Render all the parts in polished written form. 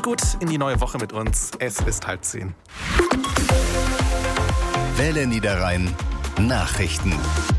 gut in die neue Woche mit uns. Es ist 9:30. Welle Niederrhein Nachrichten.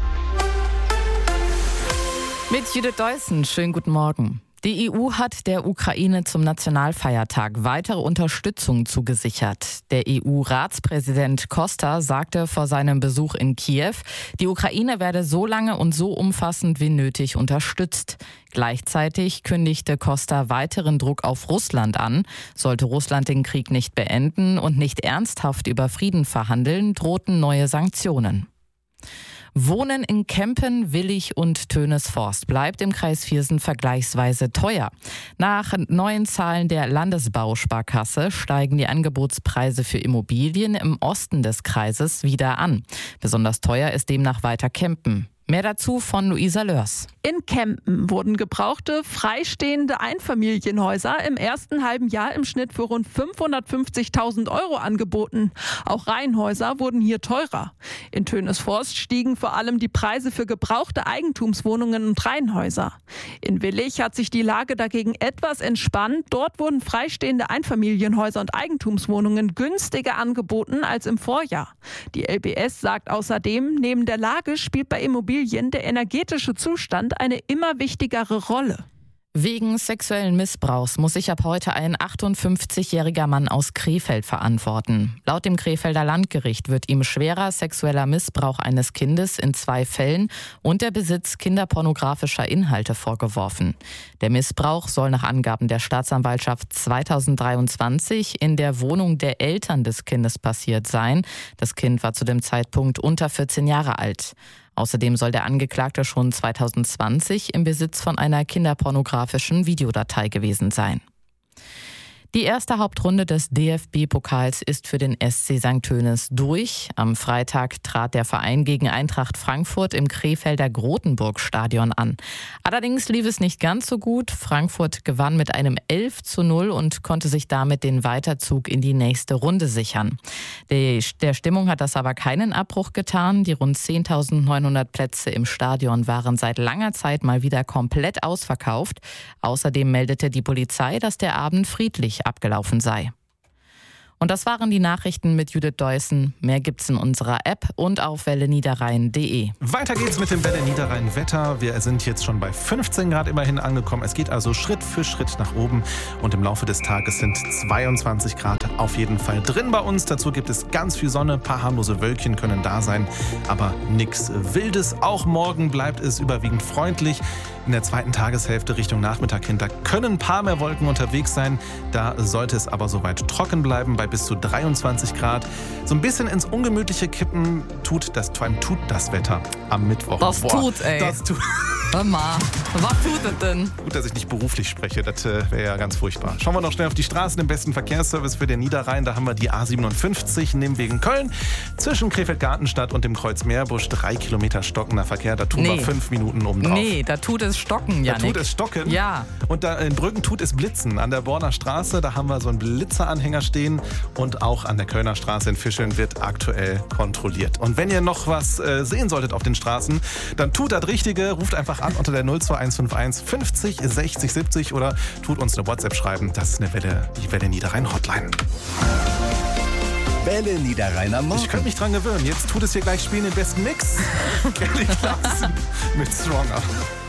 Mit Judith Deussen, schönen guten Morgen. Die EU hat der Ukraine zum Nationalfeiertag weitere Unterstützung zugesichert. Der EU-Ratspräsident Costa sagte vor seinem Besuch in Kiew, die Ukraine werde so lange und so umfassend wie nötig unterstützt. Gleichzeitig kündigte Costa weiteren Druck auf Russland an. Sollte Russland den Krieg nicht beenden und nicht ernsthaft über Frieden verhandeln, drohten neue Sanktionen. Wohnen in Kempen, Willich und Tönesforst bleibt im Kreis Viersen vergleichsweise teuer. Nach neuen Zahlen der Landesbausparkasse steigen die Angebotspreise für Immobilien im Osten des Kreises wieder an. Besonders teuer ist demnach weiter Kempen. Mehr dazu von Luisa Lörs. In Kempen wurden gebrauchte, freistehende Einfamilienhäuser im ersten halben Jahr im Schnitt für rund 550.000 € angeboten. Auch Reihenhäuser wurden hier teurer. In Tönesforst stiegen vor allem die Preise für gebrauchte Eigentumswohnungen und Reihenhäuser. In Willich hat sich die Lage dagegen etwas entspannt. Dort wurden freistehende Einfamilienhäuser und Eigentumswohnungen günstiger angeboten als im Vorjahr. Die LBS sagt außerdem, neben der Lage spielt bei Immobilien der energetische Zustand eine immer wichtigere Rolle. Wegen sexuellen Missbrauchs muss sich ab heute ein 58-jähriger Mann aus Krefeld verantworten. Laut dem Krefelder Landgericht wird ihm schwerer sexueller Missbrauch eines Kindes in 2 Fällen und der Besitz kinderpornografischer Inhalte vorgeworfen. Der Missbrauch soll nach Angaben der Staatsanwaltschaft 2023 in der Wohnung der Eltern des Kindes passiert sein. Das Kind war zu dem Zeitpunkt unter 14 Jahre alt. Außerdem soll der Angeklagte schon 2020 im Besitz von einer kinderpornografischen Videodatei gewesen sein. Die erste Hauptrunde des DFB-Pokals ist für den SC St. Tönis durch. Am Freitag trat der Verein gegen Eintracht Frankfurt im Krefelder Grotenburg-Stadion an. Allerdings lief es nicht ganz so gut. Frankfurt gewann mit einem 11:0 und konnte sich damit den Weiterzug in die nächste Runde sichern. Der Stimmung hat das aber keinen Abbruch getan. Die rund 10.900 Plätze im Stadion waren seit langer Zeit mal wieder komplett ausverkauft. Außerdem meldete die Polizei, dass der Abend friedlich abgelaufen sei. Und das waren die Nachrichten mit Judith Deussen. Mehr gibt's in unserer App und auf welleniederrhein.de. Weiter geht's mit dem Welle Niederrhein Wetter. Wir sind jetzt schon bei 15 Grad immerhin angekommen. Es geht also Schritt für Schritt nach oben und im Laufe des Tages sind 22 Grad auf jeden Fall drin bei uns. Dazu gibt es ganz viel Sonne, ein paar harmlose Wölkchen können da sein, aber nichts Wildes. Auch morgen bleibt es überwiegend freundlich. In der zweiten Tageshälfte Richtung Nachmittag hin, da können ein paar mehr Wolken unterwegs sein. Da sollte es aber soweit trocken bleiben bei bis zu 23 Grad. So ein bisschen ins Ungemütliche kippen tut das Wetter am Mittwoch. Das tut. Hör mal, was tut das denn? Gut, dass ich nicht beruflich spreche, das wäre ja ganz furchtbar. Schauen wir noch schnell auf die Straßen, den besten Verkehrsservice für den Niederrhein. Da haben wir die A57 Nimwegen Köln zwischen Krefeld-Gartenstadt und dem Kreuz Meerbusch. 3 Kilometer stockender Verkehr, da tun wir 5 Minuten obendrauf. Nee, da tut es stocken, Janik. Da tut es stocken? Ja. Und da in Brüggen tut es blitzen. An der Borner Straße, da haben wir so einen Blitzeranhänger stehen. Und auch an der Kölner Straße in Fischeln wird aktuell kontrolliert. Und wenn ihr noch was sehen solltet auf den Straßen, dann tut das Richtige. Ruft einfach an unter der 02151 50 60 70 oder tut uns eine WhatsApp schreiben. Das ist die Welle Niederrhein Hotline. Welle Niederrheiner Morgen. Ich könnte mich dran gewöhnen. Jetzt tut es hier gleich spielen den besten Mix. Kelly Clarkson mit Stronger.